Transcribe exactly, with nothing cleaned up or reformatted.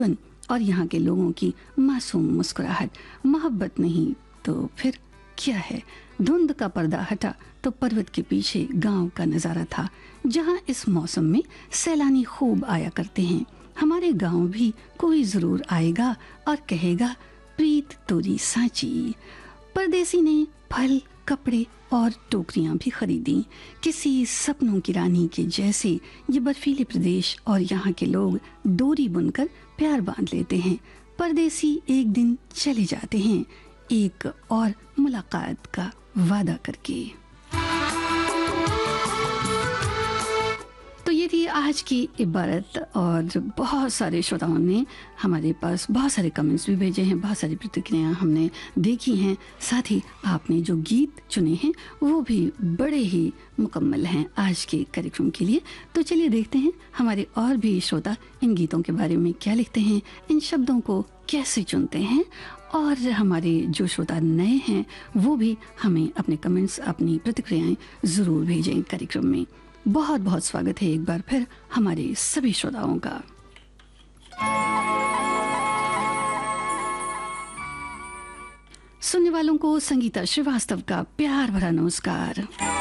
और यहाँ के लोगों की मासूम मुस्कुराहट। मोहब्बत नहीं तो फिर क्या है? धुंध का पर्दा हटा तो पर्वत के पीछे गांव का नजारा था, जहाँ इस मौसम में सैलानी खूब आया करते हैं। हमारे गांव भी कोई जरूर आएगा और कहेगा प्रीत तोरी सांची। परदेसी ने फल, कपड़े और टोकरियां भी खरीदी। किसी सपनों की रानी के जैसे ये बर्फीले प्रदेश और यहाँ के लोग डोरी बुनकर प्यार बांध लेते हैं। परदेसी एक दिन चले जाते हैं, एक और मुलाकात का वादा करके। तो ये थी आज की इबारत, और बहुत सारे श्रोताओं ने हमारे पास बहुत सारे कमेंट्स भी भेजे हैं, बहुत सारी प्रतिक्रियाएं हमने देखी हैं। साथ ही आपने जो गीत चुने हैं वो भी बड़े ही मुकम्मल हैं आज के कार्यक्रम के लिए। तो चलिए देखते हैं हमारे और भी श्रोता इन गीतों के बारे में क्या लिखते हैं, इन शब्दों को कैसे चुनते हैं। और हमारे जो श्रोता नए हैं वो भी हमें अपने कमेंट्स, अपनी प्रतिक्रियाएं ज़रूर भेजें कार्यक्रम में। बहुत बहुत स्वागत है एक बार फिर हमारे सभी श्रोताओं का। सुनने वालों को संगीता श्रीवास्तव का प्यार भरा नमस्कार।